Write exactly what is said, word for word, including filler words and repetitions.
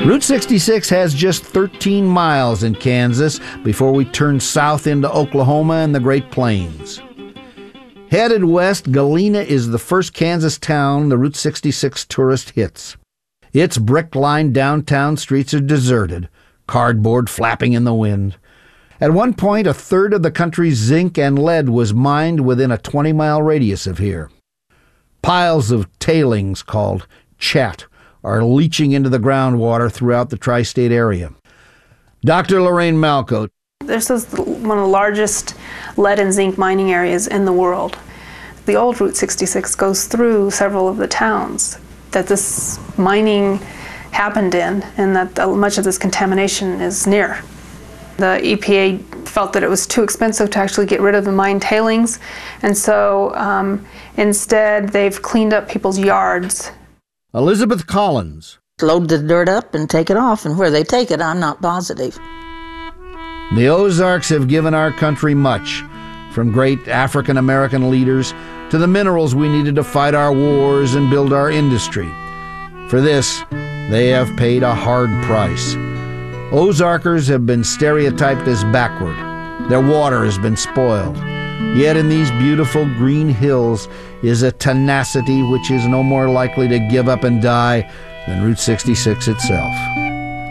Route sixty-six has just thirteen miles in Kansas before we turn south into Oklahoma and the Great Plains. Headed west, Galena is the first Kansas town the Route sixty-six tourist hits. Its brick-lined downtown streets are deserted, cardboard flapping in the wind. At one point, a third of the country's zinc and lead was mined within a twenty-mile radius of here. Piles of tailings called chat are leaching into the groundwater throughout the tri-state area. Doctor Lorraine Malco. This is one of the largest lead and zinc mining areas in the world. The old Route sixty-six goes through several of the towns that this mining happened in, and that much of this contamination is near. The E P A felt that it was too expensive to actually get rid of the mine tailings, and so um, instead they've cleaned up people's yards. Elizabeth Collins. Load the dirt up and take it off, and where they take it, I'm not positive. The Ozarks have given our country much, from great African-American leaders to the minerals we needed to fight our wars and build our industry. For this, they have paid a hard price. Ozarkers have been stereotyped as backward. Their water has been spoiled. Yet in these beautiful green hills is a tenacity which is no more likely to give up and die than Route sixty-six itself.